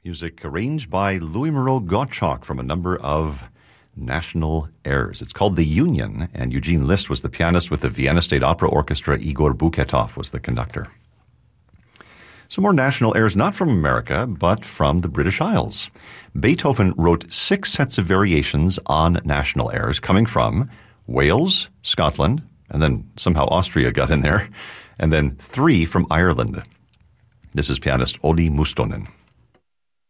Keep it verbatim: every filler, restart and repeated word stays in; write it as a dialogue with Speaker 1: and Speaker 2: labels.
Speaker 1: Music arranged by Louis Moreau Gottschalk from a number of national airs. It's called The Union, and Eugene List was the pianist with the Vienna State Opera Orchestra. Igor Buketov was the conductor. Some more national airs, not from America, but from the British Isles. Beethoven wrote six sets of variations on national airs coming from Wales, Scotland, and then somehow Austria got in there, and then three from Ireland. This is pianist Olli Mustonen.